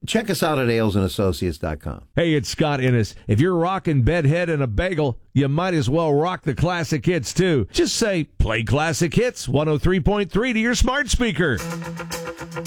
check us out at ailesandassociates.com. Hey, it's Scott Innes. If you're rocking Bedhead and a bagel, you might as well rock the classic hits, too. Just say, play classic hits, 103.3 to your smart speaker.